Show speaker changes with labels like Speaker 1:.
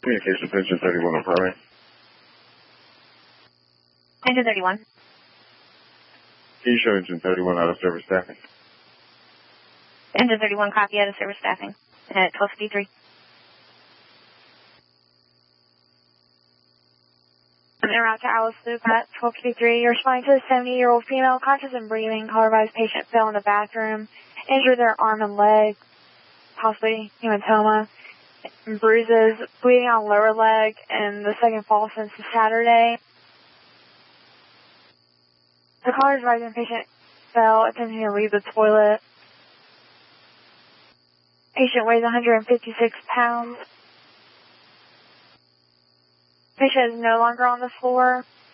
Speaker 1: Communications Engine 31 on primary.
Speaker 2: Engine 31.
Speaker 1: Can you show Engine 31 out of service staffing?
Speaker 2: Engine 31, copy out of service staffing at 1253. En route to Alice Loop at 1253. You're responding to a 70-year-old female, conscious and breathing. Color-advised patient fell in the bathroom, injured their arm and leg, possibly hematoma, and bruises, bleeding on lower leg, and the second fall since Saturday. The caller's advising patient fell attempting to leave the toilet. Patient weighs 156 pounds. Patient is no longer on the floor.